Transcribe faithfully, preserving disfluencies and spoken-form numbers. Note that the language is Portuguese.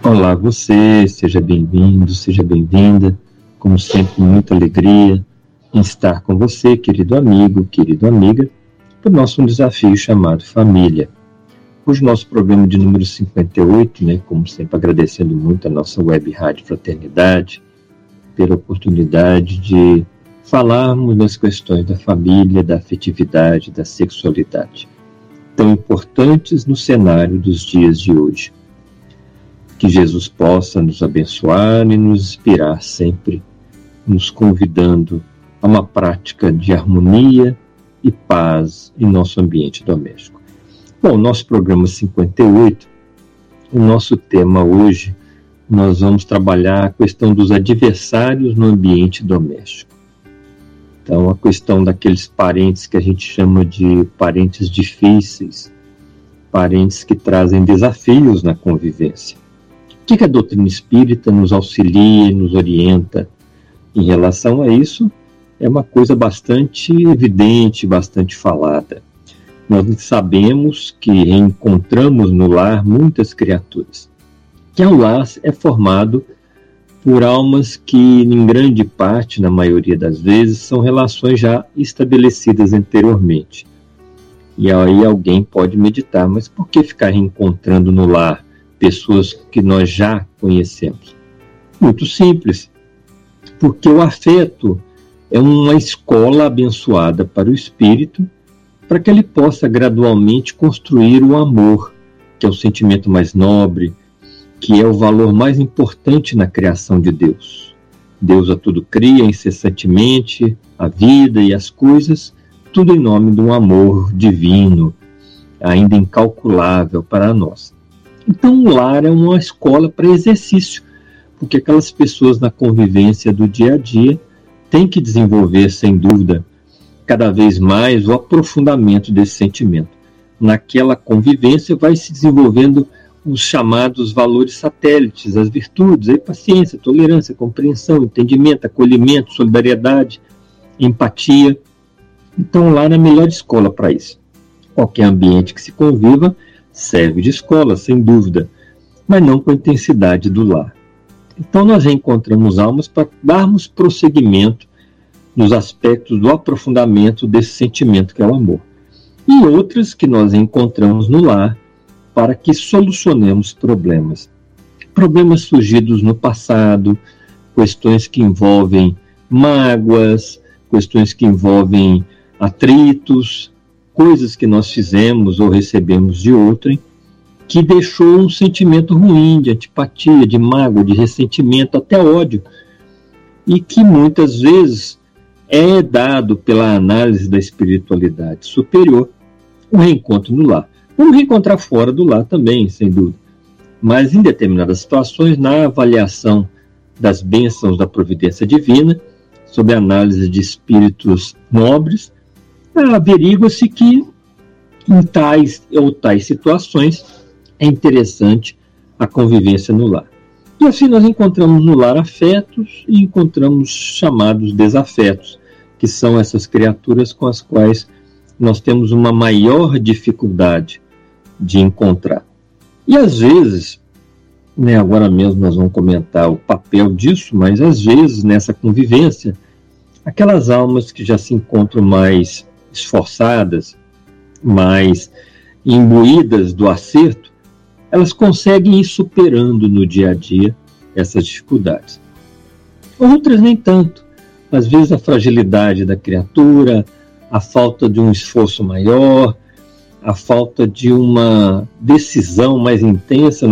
Olá você, seja bem-vindo, seja bem-vinda, como sempre, muita alegria em estar com você, querido amigo, querida amiga, para o nosso desafio chamado Família. Hoje nosso programa de número cinquenta e oito, né, como sempre agradecendo muito a nossa web rádio Fraternidade, pela oportunidade de falarmos das questões da família, da afetividade, da sexualidade, tão importantes no cenário dos dias de hoje. Que Jesus possa nos abençoar e nos inspirar sempre, nos convidando a uma prática de harmonia e paz em nosso ambiente doméstico. Bom, nosso programa cinquenta e oito, o nosso tema hoje, nós vamos trabalhar a questão dos adversários no ambiente doméstico. Então, a questão daqueles parentes que a gente chama de parentes difíceis, parentes que trazem desafios na convivência. O que a doutrina espírita nos auxilia e nos orienta em relação a isso? É uma coisa bastante evidente, bastante falada. Nós sabemos que encontramos no lar muitas criaturas. Que o lar é formado por almas que, em grande parte, na maioria das vezes, são relações já estabelecidas anteriormente. E aí alguém pode meditar, mas por que ficar reencontrando no lar pessoas que nós já conhecemos? Muito simples, porque o afeto é uma escola abençoada para o espírito, para que ele possa gradualmente construir o amor, que é o sentimento mais nobre, que é o valor mais importante na criação de Deus. Deus a tudo cria incessantemente, a vida e as coisas, tudo em nome de um amor divino, ainda incalculável para nós. Então, o lar é uma escola para exercício, porque aquelas pessoas na convivência do dia a dia têm que desenvolver, sem dúvida, cada vez mais o aprofundamento desse sentimento. Naquela convivência vai se desenvolvendo os chamados valores satélites, as virtudes, a paciência, tolerância, compreensão, entendimento, acolhimento, solidariedade, empatia. Então, o lar é a melhor escola para isso. Qualquer ambiente que se conviva serve de escola, sem dúvida, mas não com a intensidade do lar. Então nós encontramos almas para darmos prosseguimento nos aspectos do aprofundamento desse sentimento que é o amor. E outras que nós encontramos no lar para que solucionemos problemas. Problemas surgidos no passado, questões que envolvem mágoas, questões que envolvem atritos, coisas que nós fizemos ou recebemos de outrem, que deixou um sentimento ruim de antipatia, de mágoa, de ressentimento, até ódio, e que muitas vezes é dado pela análise da espiritualidade superior um reencontro no lar. Vamos reencontrar fora do lar também, sem dúvida, mas em determinadas situações, na avaliação das bênçãos da providência divina, sob a análise de espíritos nobres, averigua-se que em tais ou tais situações é interessante a convivência no lar. E assim nós encontramos no lar afetos e encontramos chamados desafetos, que são essas criaturas com as quais nós temos uma maior dificuldade de encontrar. E às vezes, né, agora mesmo nós vamos comentar o papel disso, mas às vezes nessa convivência, aquelas almas que já se encontram mais esforçadas, mais imbuídas do acerto, elas conseguem ir superando no dia a dia essas dificuldades. Outras nem tanto. Às vezes a fragilidade da criatura, a falta de um esforço maior, a falta de uma decisão mais intensa